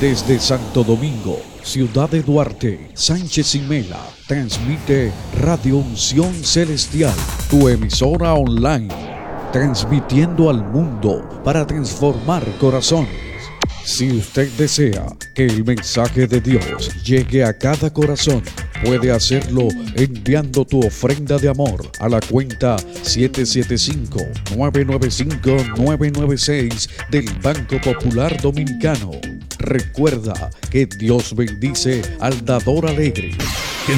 Desde Santo Domingo, Ciudad de Duarte, Sánchez y Mela, transmite Radio Unción Celestial, tu emisora online, transmitiendo al mundo para transformar corazones. Si usted desea que el mensaje de Dios llegue a cada corazón, puede hacerlo enviando tu ofrenda de amor a la cuenta 775-995-996 del Banco Popular Dominicano. Recuerda que Dios bendice al dador alegre.